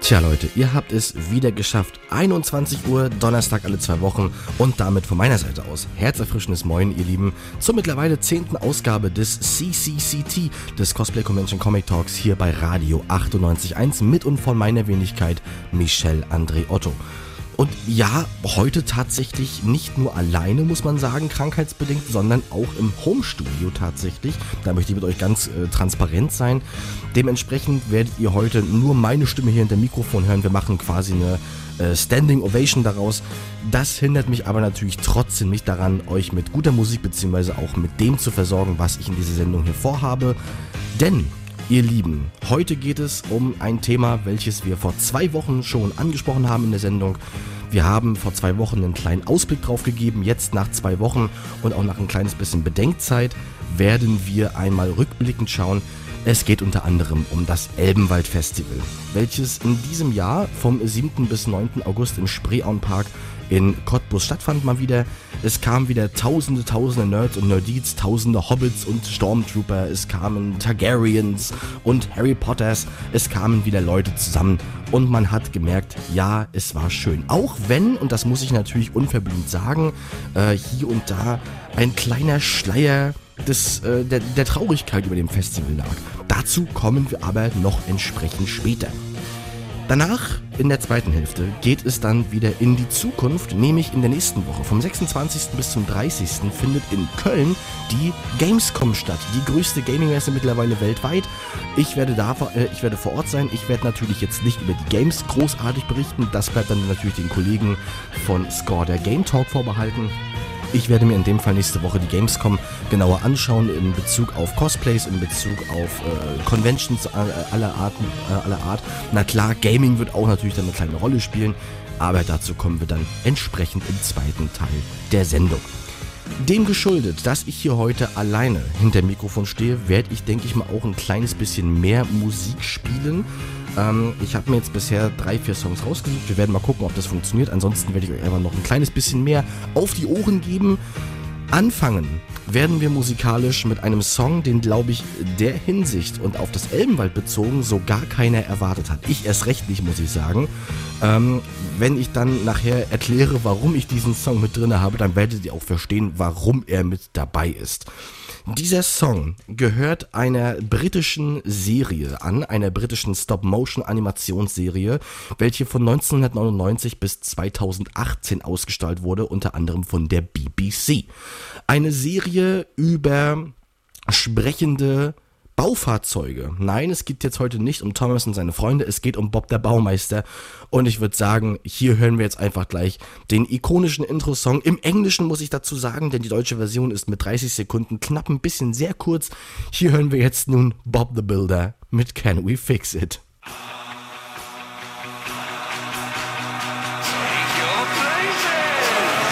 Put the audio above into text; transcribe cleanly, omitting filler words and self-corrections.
Tja Leute, ihr habt es wieder geschafft. 21 Uhr, Donnerstag alle 2 Wochen und damit von meiner Seite aus herzerfrischendes Moin, ihr Lieben, zur mittlerweile 10. Ausgabe des CCCT, des Cosplay Convention Comic Talks hier bei Radio 98.1 mit und von meiner Wenigkeit Michel André Otto. Und ja, heute tatsächlich nicht nur alleine, muss man sagen, krankheitsbedingt, sondern auch im Homestudio tatsächlich. Da möchte ich mit euch ganz transparent sein. Dementsprechend werdet ihr heute nur meine Stimme hier hinter dem Mikrofon hören. Wir machen quasi eine Standing Ovation daraus. Das hindert mich aber natürlich trotzdem nicht daran, euch mit guter Musik bzw. auch mit dem zu versorgen, was ich in dieser Sendung hier vorhabe. Denn, ihr Lieben, heute geht es um ein Thema, welches wir vor 2 Wochen schon angesprochen haben in der Sendung. Wir haben vor 2 Wochen einen kleinen Ausblick drauf gegeben. Jetzt nach 2 Wochen und auch nach ein kleines bisschen Bedenkzeit werden wir einmal rückblickend schauen. Es geht unter anderem um das Elbenwald Festival, welches in diesem Jahr vom 7. bis 9. August im Spreeauenpark in Cottbus stattfand mal wieder. Es kamen wieder tausende Nerds und Nerdies, tausende Hobbits und Stormtrooper, es kamen Targaryens und Harry Potters, es kamen wieder Leute zusammen und man hat gemerkt, ja, es war schön. Auch wenn, und das muss ich natürlich unverblümt sagen, hier und da ein kleiner Schleier der Traurigkeit über dem Festival lag. Dazu kommen wir aber noch entsprechend später. Danach, in der zweiten Hälfte, geht es dann wieder in die Zukunft, nämlich in der nächsten Woche. Vom 26. bis zum 30. findet in Köln die Gamescom statt, die größte Gaming-Messe mittlerweile weltweit. Ich werde vor Ort sein. Ich werde natürlich jetzt nicht über die Games großartig berichten. Das bleibt dann natürlich den Kollegen von Score, der Game Talk, vorbehalten. Ich werde mir in dem Fall nächste Woche die Gamescom genauer anschauen in Bezug auf Cosplays, in Bezug auf Conventions aller Art. Na klar, Gaming wird auch natürlich dann eine kleine Rolle spielen, aber dazu kommen wir dann entsprechend im zweiten Teil der Sendung. Dem geschuldet, dass ich hier heute alleine hinter dem Mikrofon stehe, werde ich, denke ich mal, auch ein kleines bisschen mehr Musik spielen. Ich habe mir jetzt bisher 3-4 Songs rausgesucht. Wir werden mal gucken, ob das funktioniert. Ansonsten werde ich euch einfach noch ein kleines bisschen mehr auf die Ohren geben. Anfangen werden wir musikalisch mit einem Song, den, glaube ich, der Hinsicht und auf das Elbenwald bezogen so gar keiner erwartet hat. Ich erst recht nicht, muss ich sagen. Wenn ich dann nachher erkläre, warum ich diesen Song mit drin habe, dann werdet ihr auch verstehen, warum er mit dabei ist. Dieser Song gehört einer britischen Serie an, einer britischen Stop-Motion-Animationsserie, welche von 1999 bis 2018 ausgestrahlt wurde, unter anderem von der BBC. Eine Serie über sprechende Baufahrzeuge. Nein, es geht jetzt heute nicht um Thomas und seine Freunde, es geht um Bob der Baumeister. Und ich würde sagen, hier hören wir jetzt einfach gleich den ikonischen Intro-Song. Im Englischen muss ich dazu sagen, denn die deutsche Version ist mit 30 Sekunden knapp ein bisschen sehr kurz. Hier hören wir jetzt nun Bob the Builder mit Can We Fix It?